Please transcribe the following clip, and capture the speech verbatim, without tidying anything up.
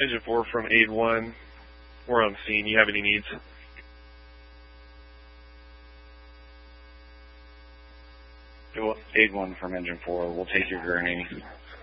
Engine four from Aid one. We're on scene. You have any needs? Aid one from Engine four. We'll take your gurney.